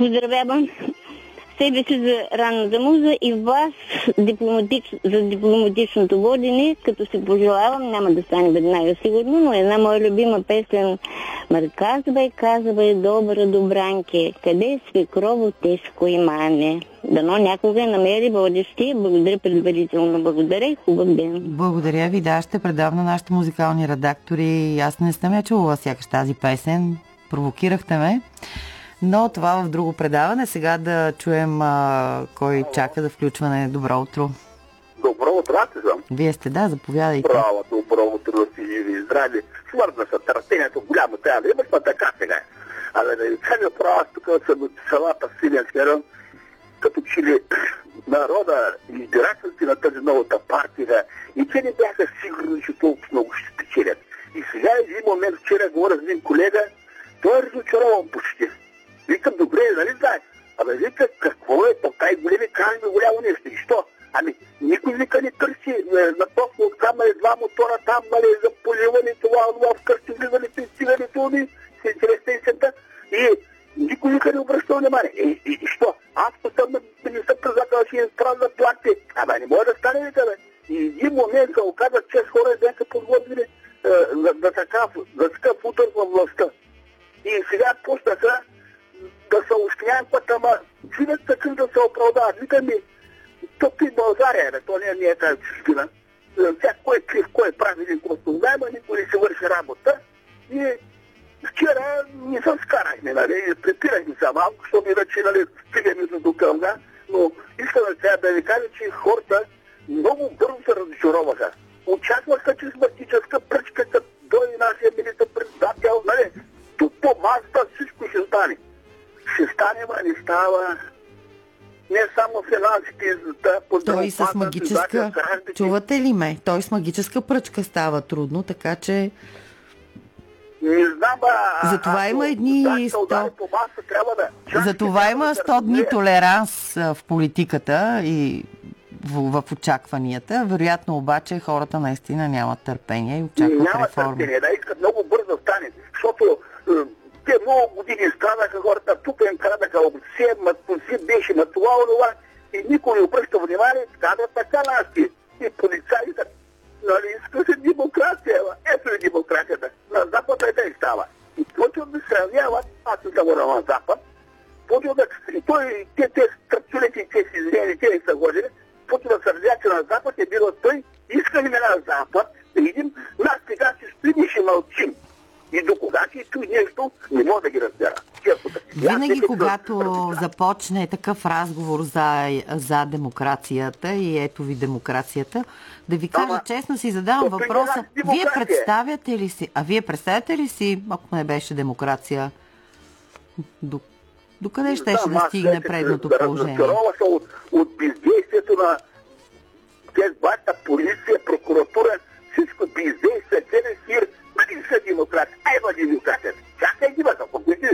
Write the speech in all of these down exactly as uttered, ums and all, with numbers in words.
Поздравявам себе си за ранната муза и вас дипломатич... за дипломатичното водене, като се пожелавам, няма да стане веднага сигурно, но една моя любима песен: Мър казвай, казвай, добра добранке, къде свекрово тежко имане. Дано някога я намери водещи. Благодаря предварително. Благодаря и хубав ден. Благодаря ви, да, ще предам на нашите музикални редактори. Аз не съм я чула сякаш тази песен. Провокирахте ме. Но това в друго предаване. Сега да чуем а, кой чака за включване. Добро утро. Добро утро, аз съм. Вие сте, да, заповядайте. Браво, добро утро, да си живи и здрави. Свързна са търпението, голямо трябва да имаш, но така сега. Абе, да ви кажа право, аз тук съм от селата в Силиански район, като че ли народа и избирателите на тази новата партия, и те не бяха сигурни, че толкова много ще спечелят. И сега един момент, вчера говоря с един колега, той е разочарован почти. Викам, добре, нали знаеш? Абе, вика, какво е? То тай големи кажем голямо нещо. И що? Ами, никой вика не търси на топло от там, два мотора там, нали, за поливане, това, това, вкъщи влизането и стигането ми, чрез песента. И никой вика не обръща внимание. И, и, и що? Аз съм на министър-председател, ще им трябва да плати. Абе, не може да стане, вика, бе. И един момент се оказа, че хора бяха подготвили за, за такъв, за такъв удар във властта. И сега почнаха да се ощряем път, ама живет такъв да се оправдават. Вика ми, тук и България, бе, то не е тази чужбина. Всяк кой е крив, кой е прави един костюм, найма, никой не се върши работа. И вчера не се скарахме, нали, препирахме се малко, защото иначе, нали, стигаме до Кълна, но искам сега да ви кажа, че хората много бързо се разочароваха. Очакваха, че с мастическа пръчка, като дойде нашия министър-председател, нали, тук по масата всичко ще стане. Ще стане, ма не става. Не само финансите, да, той с магическа... Чувате ли ме? Той с магическа пръчка става трудно, така че... Не знам, а... Затова има едни... сто... Да... Затова има сто дни толеранс в политиката и в, в очакванията. Вероятно обаче хората наистина нямат търпение и очакват реформи. Нямат търпение, да искат много бързо стане, защото те много години страдаха хората, тук им крадаха все, ма все беше на това, онова, и никой не обръща внимание, казват така наши. И полицаите, нали, иска се демокрация, ето е демокрацията. На Запад е да и става. И почват да сравняват, аз не съм на Запад, почват да, и той, те, те, тръпчулите, те си извинени, те не са годили, почват да сравняват, че на Запад е било той, иска ли ме на Запад, да видим, нас сега ще стоим и ще мълчим. И до кога си чуй нещо, не мога да ги разбера. Винаги, когато започне такъв разговор за, за демокрацията и ето ви демокрацията, да ви кажа Ама, честно, си задавам въпроса, вие представяте ли си, а вие представяте ли си, ако не беше демокрация, до, до къде щеше да стигне предното положение? Разочарова се от, от бездействието на вашата полиция, прокуратура, всичко бездействие, целен сир. Бъди са демократи. Ай, бъди демократията. Чакай ги, бъда, покажи.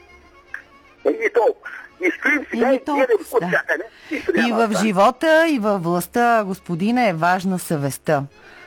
И толкова. И стоим сега и гледам код чакане. И в живота, и във властта, господина, е важна съвестта.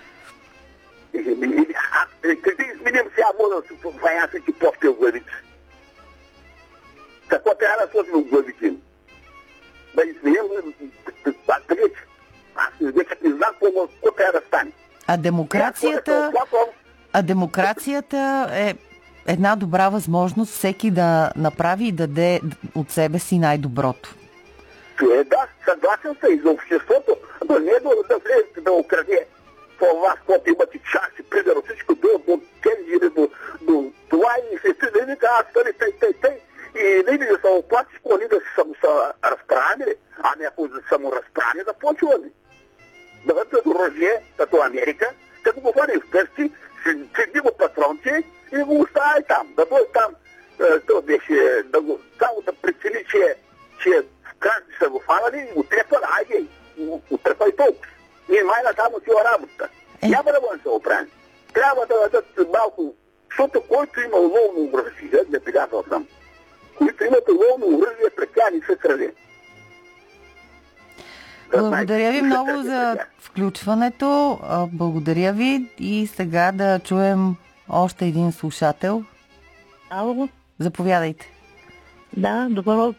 Къде изменим сега, мога да се поваяса ти повте в главите. Какво трябва да сложим в главите им? Да изменим аз далеч. Аз не знам какво трябва да стане. А демокрацията... А демокрацията е една добра възможност всеки да направи и да даде от себе си най-доброто. Е, да, съгласен са и за обществото, но не е да, да влезете да украде това, което имате часи, примерно всичко до, до тези, до, до това и се стига, и вика, аз стали, тъй, тъй, тъй, и не да се оплати, коли да се разправили, а не ако да саморазправи, да почваме. Да бъдат оръжие, като Америка, като го хвани в къщи, седи го патронче и го остави там. Да бъде там, то беше, да го, само да прецени, че, че в кажди са го фанали и го трепали, айде, го трепали толкова. И майна там отива работа. Е. Няма да бъде се оправи. Трябва да дадат малко, защото който има ловно оръжие, не приятел съм, които имат ловно оръжие, пред тя не се краде. Благодаря ви много за включването. Благодаря ви и сега да чуем още един слушател. Ало. Заповядайте. Да, добро